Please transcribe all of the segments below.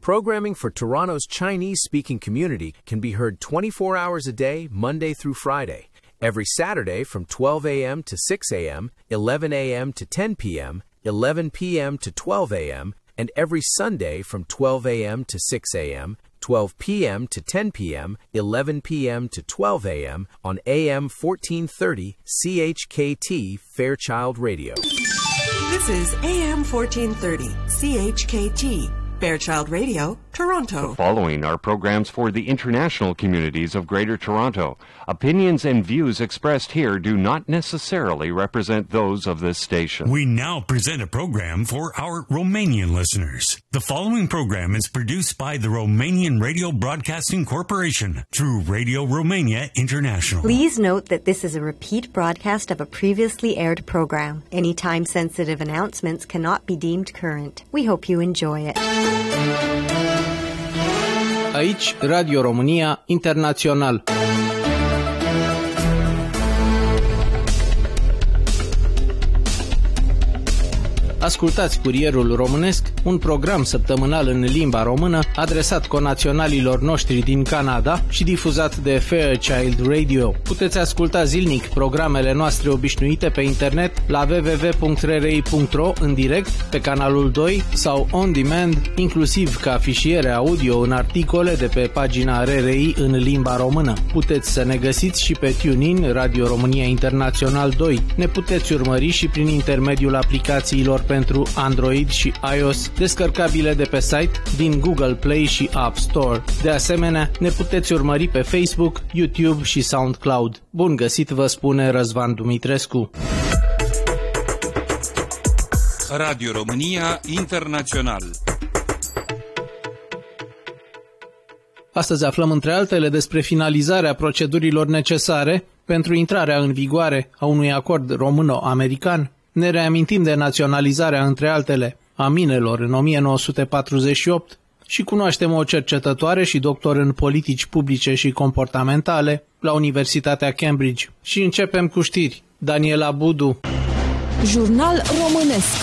Programming for Toronto's Chinese-speaking community can be heard 24 hours a day, Monday through Friday. Every Saturday from 12 a.m. to 6 a.m., 11 a.m. to 10 p.m., 11 p.m. to 12 a.m., and every Sunday from 12 a.m. to 6 a.m., 12 p.m. to 10 p.m., 11 p.m. to 12 a.m. on AM 1430 CHKT Fairchild Radio. This is AM 1430 CHKT Fairchild Radio, Toronto. The following are programs for the international communities of Greater Toronto. Opinions and views expressed here do not necessarily represent those of this station. We now present a program for our Romanian listeners. The following program is produced by the Romanian Radio Broadcasting Corporation through Radio Romania International. Please note that this is a repeat broadcast of a previously aired program. Any time-sensitive announcements cannot be deemed current. We hope you enjoy it. Aici, Radio România Internațional. Ascultați Curierul Românesc, un program săptămânal în limba română adresat conaționalilor noștri din Canada și difuzat de Fairchild Radio. Puteți asculta zilnic programele noastre obișnuite pe internet la www.rri.ro în direct, pe canalul 2 sau on demand, inclusiv ca fișiere audio în articole de pe pagina RRI în limba română. Puteți să ne găsiți și pe TuneIn, Radio România Internațional 2. Ne puteți urmări și prin intermediul aplicațiilor pentru Android și iOS, descărcabile de pe site, din Google Play și App Store. De asemenea, ne puteți urmări pe Facebook, YouTube și SoundCloud. Bun găsit, vă spune Răzvan Dumitrescu. Radio România Internațional. Astăzi aflăm între altele despre finalizarea procedurilor necesare pentru intrarea în vigoare a unui acord româno-american. Ne reamintim de naționalizarea, între altele, a minelor în 1948 și cunoaștem o cercetătoare și doctor în politici publice și comportamentale la Universitatea Cambridge. Și începem cu știri. Daniela Budu. Jurnal românesc.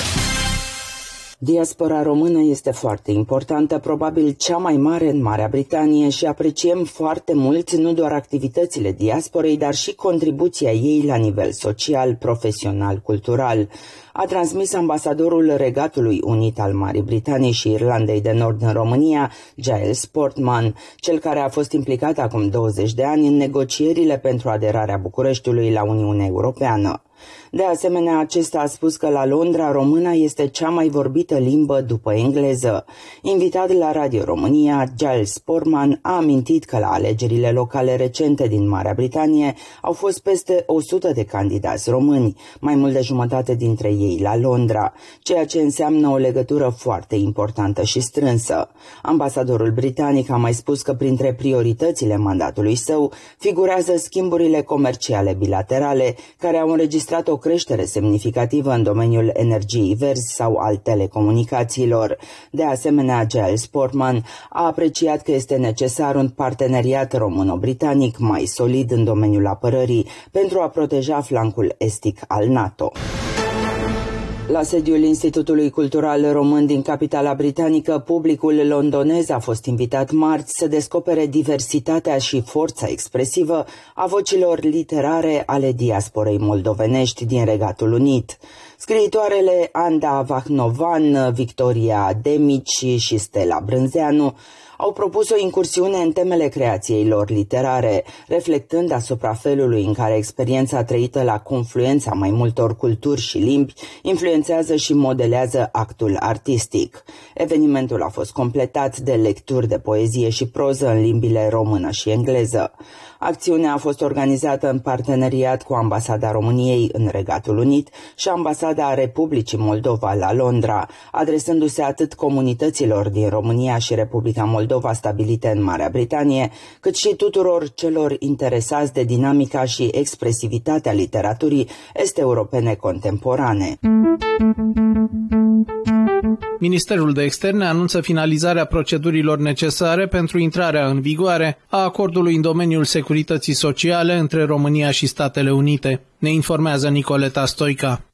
Diaspora română este foarte importantă, probabil cea mai mare în Marea Britanie și apreciem foarte mult nu doar activitățile diasporei, dar și contribuția ei la nivel social, profesional, cultural, a transmis ambasadorul Regatului Unit al Marii Britanii și Irlandei de Nord în România, Giles Portman, cel care a fost implicat acum 20 de ani în negocierile pentru aderarea Bucureștiului la Uniunea Europeană. De asemenea, acesta a spus că la Londra româna este cea mai vorbită limbă după engleză. Invitat la Radio România, Giles Portman a amintit că la alegerile locale recente din Marea Britanie au fost peste 100 de candidați români, mai mult de jumătate dintre ei la Londra, ceea ce înseamnă o legătură foarte importantă și strânsă. Ambasadorul britanic a mai spus că printre prioritățile mandatului său figurează schimburile comerciale bilaterale, care au înregistrat o creștere semnificativă în domeniul energiei verzi sau al telecomunicațiilor. De asemenea, Giles Portman a apreciat că este necesar un parteneriat româno-britanic mai solid în domeniul apărării pentru a proteja flancul estic al NATO. La sediul Institutului Cultural Român din capitala britanică, publicul londonez a fost invitat marți să descopere diversitatea și forța expresivă a vocilor literare ale diasporei moldovenești din Regatul Unit. Scriitoarele Anda Vahnovan, Victoria Demici și Stella Brânzeanu au propus o incursiune în temele creației lor literare, reflectând asupra felului în care experiența trăită la confluența mai multor culturi și limbi influențează și modelează actul artistic. Evenimentul a fost completat de lecturi de poezie și proză în limbile română și engleză. Acțiunea a fost organizată în parteneriat cu Ambasada României în Regatul Unit și Ambasada Republicii Moldova la Londra, adresându-se atât comunităților din România și Republica Moldova stabilite în Marea Britanie, cât și tuturor celor interesați de dinamica și expresivitatea literaturii est-europene contemporane. Ministerul de Externe anunță finalizarea procedurilor necesare pentru intrarea în vigoare a acordului în domeniul securității sociale între România și Statele Unite. Ne informează Nicoleta Stoica.